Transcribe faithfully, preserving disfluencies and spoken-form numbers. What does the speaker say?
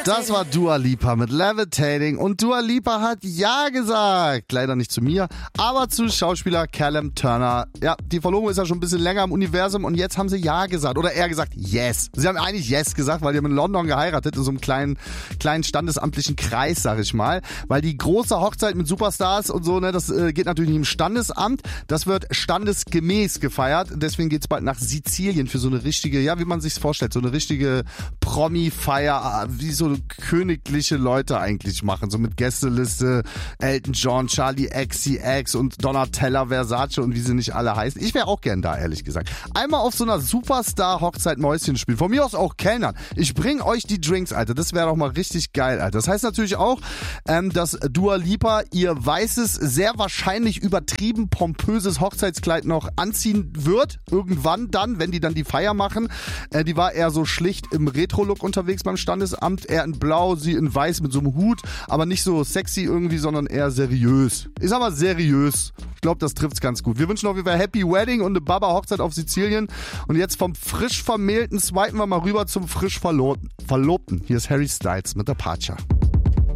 Das war Dua Lipa mit Levitating und Dua Lipa hat Ja gesagt. Leider nicht zu mir, aber zu Schauspieler Callum Turner. Ja, die Verlobung ist ja schon ein bisschen länger im Universum und jetzt haben sie Ja gesagt. Oder eher gesagt Yes. Sie haben eigentlich Yes gesagt, weil die haben in London geheiratet, in so einem kleinen, kleinen standesamtlichen Kreis, sag ich mal. Weil die große Hochzeit mit Superstars und so, ne, das äh, geht natürlich nicht im Standesamt. Das wird standesgemäß gefeiert. Deswegen geht's bald nach Sizilien für so eine richtige, ja, wie man sich's vorstellt, so eine richtige Promi-Feier, wie so königliche Leute eigentlich machen. So mit Gästeliste, Elton John, Charlie X C X und Donatella Versace und wie sie nicht alle heißen. Ich wäre auch gern da, ehrlich gesagt. Einmal auf so einer Superstar-Hochzeit Mäuschen spielen. Von mir aus auch Kellnern. Ich bring euch die Drinks, Alter. Das wäre doch mal richtig geil, Alter. Das heißt natürlich auch, ähm, dass Dua Lipa ihr weißes, sehr wahrscheinlich übertrieben pompöses Hochzeitskleid noch anziehen wird. Irgendwann dann, wenn die dann die Feier machen. Äh, die war eher so schlicht im Retro-Look unterwegs beim Standesamt. Er in blau, sie in weiß mit so einem Hut. Aber nicht so sexy irgendwie, sondern eher seriös. Ist aber seriös. Ich glaube, das trifft's ganz gut. Wir wünschen auf jeden Fall Happy Wedding und eine Baba-Hochzeit auf Sizilien. Und jetzt vom frisch Vermählten swipen wir mal rüber zum frisch Verlobten. Verlobten. Hier ist Harry Styles mit Departure.